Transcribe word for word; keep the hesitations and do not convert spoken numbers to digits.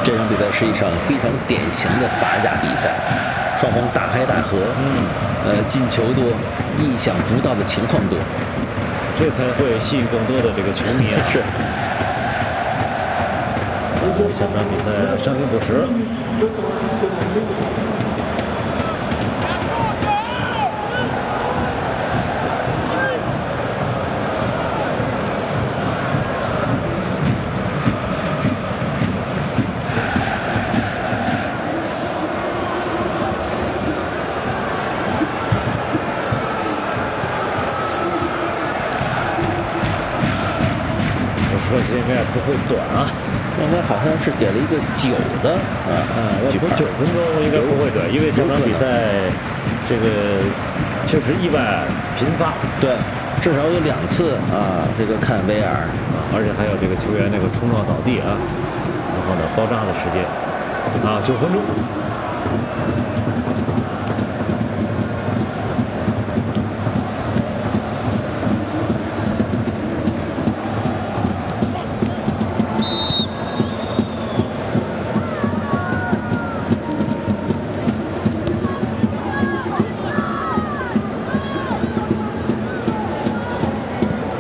这场比赛是一场非常典型的法甲比赛，双方大开大合，嗯，呃，进球多，意想不到的情况多， 这才会吸引更多的这个球迷啊！ 是。 下半场比赛伤停补时。我说这应该不会短啊。 刚才好像是给了一个九的啊啊，要不九分钟应该不会短，因为这场比赛这个确实意外频发， 对，至少有两次啊，这个看威尔啊，而且还有这个球员那个冲撞倒地啊，然后呢包扎的时间啊，九分钟。